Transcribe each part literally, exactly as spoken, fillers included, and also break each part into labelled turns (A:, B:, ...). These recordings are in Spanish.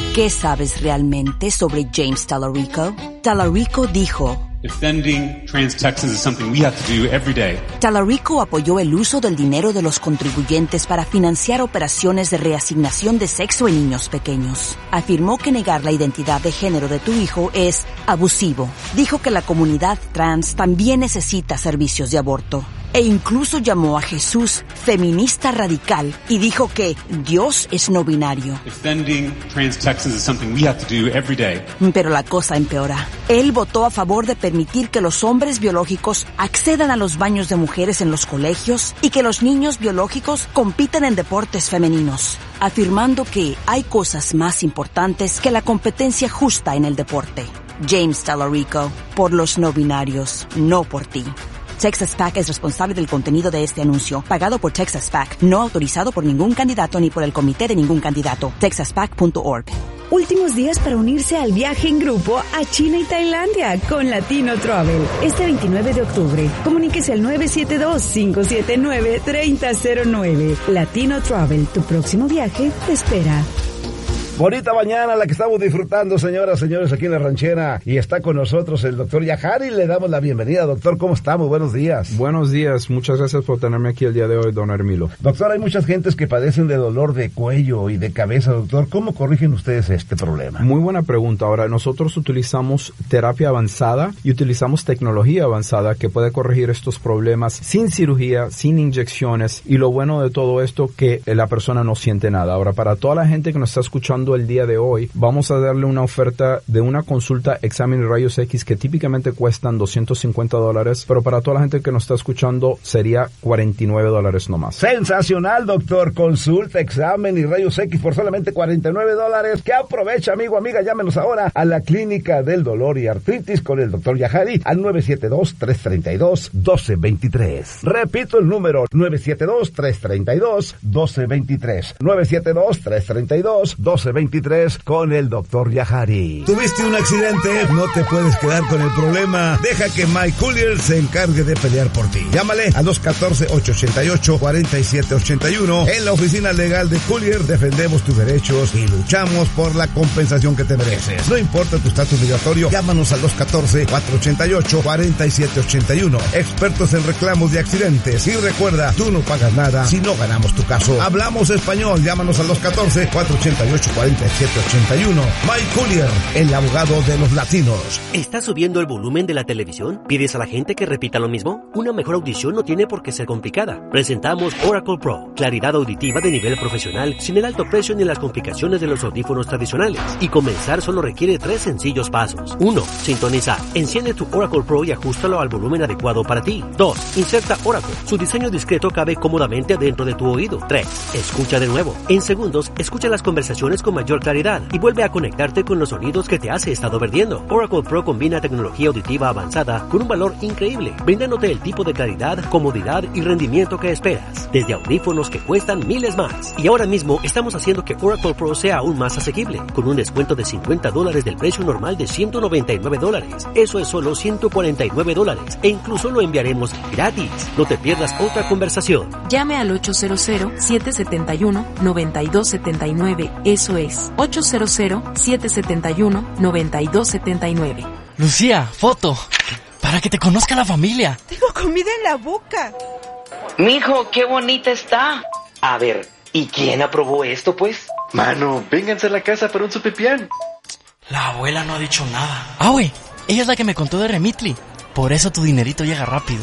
A: ¿Qué sabes realmente sobre James Talarico? Talarico dijo:
B: Defending trans Texans is something we have to do every day.
A: Talarico apoyó el uso del dinero de los contribuyentes para financiar operaciones de reasignación de sexo en niños pequeños. Afirmó que negar la identidad de género de tu hijo es abusivo. Dijo que la comunidad trans también necesita servicios de aborto. E incluso llamó a Jesús feminista radical y dijo que Dios es no binario.
B: Defending trans Texans is something we have to do every day.
A: Pero la cosa empeora. Él votó a favor de permitir que los hombres biológicos accedan a los baños de mujeres en los colegios y que los niños biológicos compitan en deportes femeninos, afirmando que hay cosas más importantes que la competencia justa en el deporte. James Talarico, por los no binarios, no por ti. Texas PAC es responsable del contenido de este anuncio, pagado por Texas PAC, no autorizado por ningún candidato ni por el comité de ningún candidato. texas pac punto org.
C: Últimos días para unirse al viaje en grupo a China y Tailandia con Latino Travel. Este veintinueve de octubre, comuníquese al nueve siete dos, cinco siete nueve, tres cero cero nueve. Latino Travel, tu próximo viaje te espera.
D: Bonita mañana la que estamos disfrutando, señoras, señores, aquí en La Ranchera. Y está con nosotros el doctor Yajari. Le damos la bienvenida. Doctor, ¿cómo estamos? Buenos días.
E: Buenos días. Muchas gracias por tenerme aquí el día de hoy, don Hermilo.
D: Doctor, hay muchas gentes que padecen de dolor de cuello y de cabeza, doctor. ¿Cómo corrigen ustedes este problema?
E: Muy buena pregunta. Ahora, nosotros utilizamos terapia avanzada y utilizamos tecnología avanzada que puede corregir estos problemas sin cirugía, sin inyecciones. Y lo bueno de todo esto, que la persona no siente nada. Ahora, para toda la gente que nos está escuchando el día de hoy, vamos a darle una oferta de una consulta, examen y rayos X que típicamente cuestan doscientos cincuenta dólares, pero para toda la gente que nos está escuchando sería cuarenta y nueve dólares nomás.
D: Sensacional, doctor. Consulta, examen y rayos X por solamente cuarenta y nueve dólares. Que aprovecha, amigo, amiga. Llámenos ahora a la Clínica del Dolor y Artritis con el doctor Yajari al nueve siete dos, tres tres dos, uno dos dos tres. Repito el número, nueve siete dos, tres tres dos, uno dos dos tres. nueve siete dos, tres tres dos, uno dos dos tres con el doctor Yajari. ¿Tuviste un accidente? No te puedes quedar con el problema. Deja que Mike Collier se encargue de pelear por ti. Llámale a dos uno cuatro, ocho ocho ocho, cuatro siete ocho uno. En la oficina legal de Collier defendemos tus derechos y luchamos por la compensación que te mereces. No importa tu estatus migratorio, llámanos al dos uno cuatro, cuatro ocho ocho, cuatro siete ocho uno. Expertos en reclamos de accidentes. Y recuerda, tú no pagas nada si no ganamos tu caso. Hablamos español. Llámanos al dos uno cuatro, cuatro ocho ocho, cuatro siete ocho uno. Mike Collier, el abogado de los latinos.
F: ¿Estás subiendo el volumen de la televisión? ¿Pides a la gente que repita lo mismo? Una mejor audición no tiene por qué ser complicada. Presentamos Oracle Pro, claridad auditiva de nivel profesional, sin el alto precio ni las complicaciones de los audífonos tradicionales. Y comenzar solo requiere tres sencillos pasos. uno. Sintonizar. Enciende tu Oracle Pro y ajustalo al volumen adecuado para ti. dos. Inserta Oracle. Su diseño discreto cabe cómodamente dentro de tu oído. tres. Escucha de nuevo. En segundos, escucha las conversaciones con mayor claridad y vuelve a conectarte con los sonidos que te has estado perdiendo. Oracle Pro combina tecnología auditiva avanzada con un valor increíble, brindándote el tipo de claridad, comodidad y rendimiento que esperas, desde audífonos que cuestan miles más. Y ahora mismo estamos haciendo que Oracle Pro sea aún más asequible, con un descuento de cincuenta dólares del precio normal de ciento noventa y nueve dólares. Eso es solo ciento cuarenta y nueve dólares e incluso lo enviaremos gratis. No te pierdas otra conversación.
G: Llame al ocho cero cero, siete siete uno, nueve dos siete nueve. Eso es ocho cero cero, siete siete uno, nueve dos siete nueve.
H: Lucía, foto, para que te conozca la familia.
I: Tengo comida en la boca.
J: Mijo, qué bonita está. A ver, ¿y quién aprobó esto, pues?
K: Mano, vénganse a la casa para un sopipián.
H: La abuela no ha dicho nada. Ah, güey, ella es la que me contó de Remitly. Por eso tu dinerito llega rápido.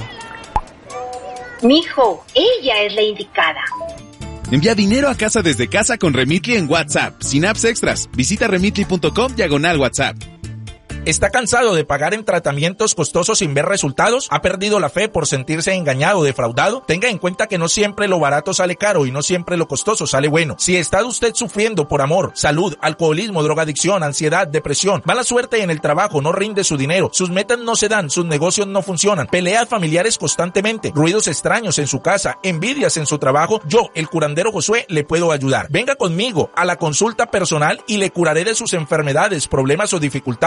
L: Mijo, ella es la indicada.
M: Envía dinero a casa desde casa con Remitly en WhatsApp, sin apps extras. Visita remitly punto com diagonal WhatsApp.
N: ¿Está cansado de pagar en tratamientos costosos sin ver resultados? ¿Ha perdido la fe por sentirse engañado o defraudado? Tenga en cuenta que no siempre lo barato sale caro y no siempre lo costoso sale bueno. Si está usted sufriendo por amor, salud, alcoholismo, drogadicción, ansiedad, depresión, mala suerte en el trabajo, no rinde su dinero, sus metas no se dan, sus negocios no funcionan, peleas familiares constantemente, ruidos extraños en su casa, envidias en su trabajo, yo, el curandero Josué, le puedo ayudar. Venga conmigo a la consulta personal y le curaré de sus enfermedades, problemas o dificultades. No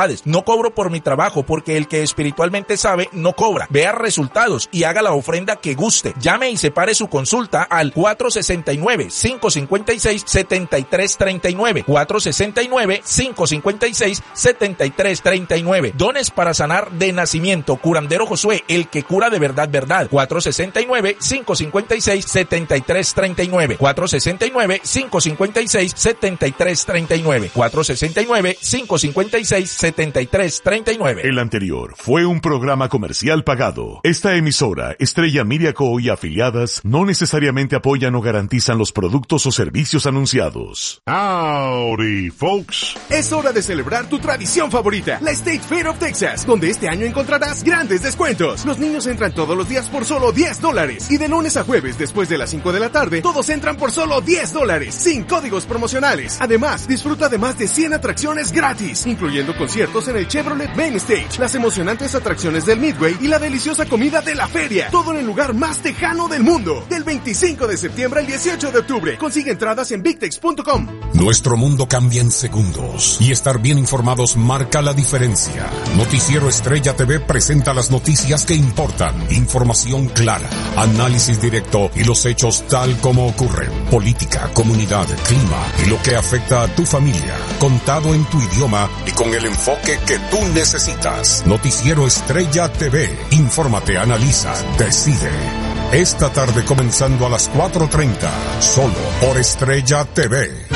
N: cobro por mi trabajo porque el que espiritualmente sabe no cobra. Vea resultados y haga la ofrenda que guste. Llame y separe su consulta al cuatro sesenta y nueve, cinco cincuenta y seis, setenta y tres treinta y nueve. cuatro sesenta y nueve, cinco cincuenta y seis, setenta y tres treinta y nueve. Dones para sanar de nacimiento. Curandero Josué, el que cura de verdad, verdad. cuatro sesenta y nueve, cinco cincuenta y seis, setenta y tres treinta y nueve. cuatro sesenta y nueve, cinco cincuenta y seis, setenta y tres treinta y nueve. cuatro sesenta y nueve, cinco cincuenta y seis, setenta y tres treinta y nueve.
O: El anterior fue un programa comercial pagado. Esta emisora, Estrella Media Co. y afiliadas, no necesariamente apoyan o garantizan los productos o servicios anunciados.
P: Howdy, folks. Es hora de celebrar tu tradición favorita, la State Fair of Texas, donde este año encontrarás grandes descuentos. Los niños entran todos los días por solo diez dólares. Y de lunes a jueves, después de las cinco de la tarde, todos entran por solo diez dólares, sin códigos promocionales. Además, disfruta de más de cien atracciones gratis, incluyendo conciertos en el Chevrolet Main Stage, las emocionantes atracciones del Midway y la deliciosa comida de la feria. Todo en el lugar más tejano del mundo. Del veinticinco de septiembre al dieciocho de octubre. Consigue entradas en big tex punto com.
Q: Nuestro mundo cambia en segundos y estar bien informados marca la diferencia. Noticiero Estrella T V presenta las noticias que importan, información clara, análisis directo y los hechos tal como ocurren. Política, comunidad, clima y lo que afecta a tu familia, contado en tu idioma y con el enfoque que tú necesitas. Noticiero Estrella T V. Infórmate, analiza, decide. Esta tarde comenzando a las cuatro treinta, solo por Estrella T V.